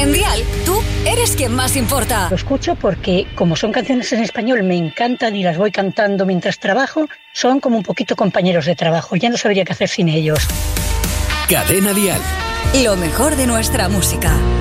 En Dial, tú eres quien más importa. Lo escucho porque, como son canciones en español, me encantan y las voy cantando mientras trabajo. Son como un poquito compañeros de trabajo. Ya no sabría qué hacer sin ellos. Cadena Dial. Lo mejor de nuestra música.